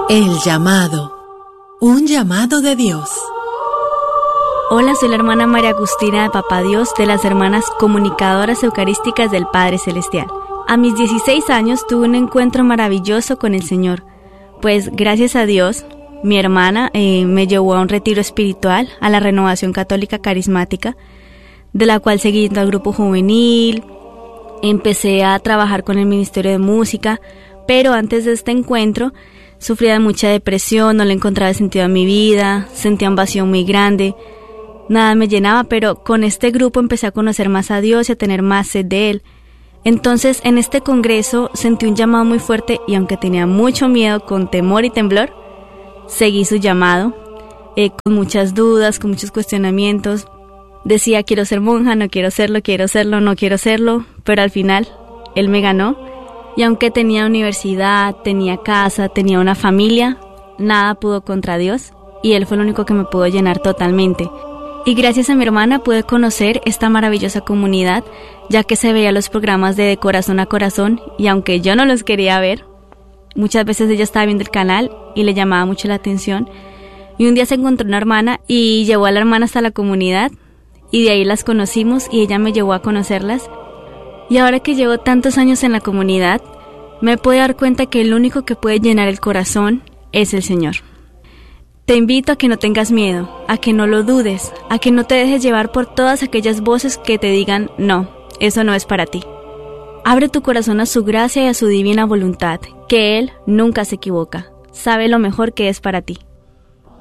El llamado. Un llamado de Dios. Hola, soy la hermana María Agustina de Papá Dios, de las hermanas comunicadoras eucarísticas del Padre Celestial. A mis 16 años tuve un encuentro maravilloso con el Señor, pues gracias a Dios, mi hermana me llevó a un retiro espiritual, a la Renovación Católica Carismática, de la cual seguí yendo al grupo juvenil, empecé a trabajar con el Ministerio de Música, pero antes de este encuentro sufría de mucha depresión, no le encontraba sentido a mi vida, sentía un vacío muy grande, nada me llenaba, pero con este grupo empecé a conocer más a Dios y a tener más sed de Él. Entonces, en este congreso sentí un llamado muy fuerte y aunque tenía mucho miedo, con temor y temblor, seguí su llamado, con muchas dudas, con muchos cuestionamientos. Decía, quiero ser monja, no quiero serlo, no quiero serlo, pero al final Él me ganó. Y aunque tenía universidad, tenía casa, tenía una familia, nada pudo contra Dios y Él fue el único que me pudo llenar totalmente. Y gracias a mi hermana pude conocer esta maravillosa comunidad, ya que se veía los programas de Corazón a Corazón y aunque yo no los quería ver, muchas veces ella estaba viendo el canal y le llamaba mucho la atención. Y un día se encontró una hermana y llevó a la hermana hasta la comunidad y de ahí las conocimos y ella me llevó a conocerlas. Y ahora que llevo tantos años en la comunidad, me puedo dar cuenta que el único que puede llenar el corazón es el Señor. Te invito a que no tengas miedo, a que no lo dudes, a que no te dejes llevar por todas aquellas voces que te digan, no, eso no es para ti. Abre tu corazón a su gracia y a su divina voluntad, que Él nunca se equivoca, sabe lo mejor que es para ti.